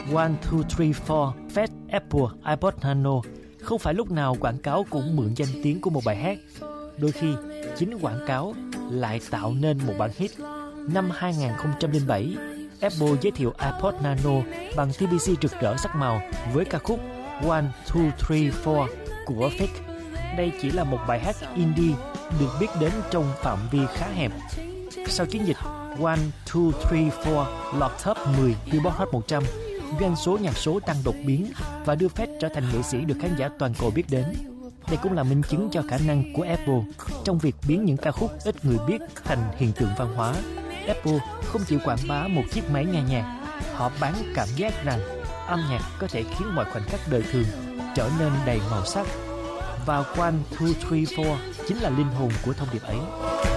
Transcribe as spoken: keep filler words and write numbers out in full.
One, two, three, four, Fat Apple, iPod Nano không phải lúc nào quảng cáo cũng mượn danh tiếng của một bài hát. Đôi khi, chính quảng cáo lại tạo nên một bản hit. Năm hai không không bảy, Apple giới thiệu iPod Nano bằng tê pê xê rực rỡ sắc màu với ca khúc One, two, three, four của Fake. Đây chỉ là một bài hát indie được biết đến trong phạm vi khá hẹp. Sau chiến dịch One, two, three, four lọt top mười Billboard Hot một trăm, doanh số nhạc số tăng đột biến và đưa Fate trở thành nghệ sĩ được khán giả toàn cầu biết đến. Đây cũng là minh chứng cho khả năng của Apple trong việc biến những ca khúc ít người biết thành hiện tượng văn hóa. Apple không chỉ quảng bá một chiếc máy nghe nhạc, họ bán cảm giác rằng âm nhạc có thể khiến mọi khoảnh khắc đời thường trở nên đầy màu sắc. Và One, two, three, four chính là linh hồn của thông điệp ấy.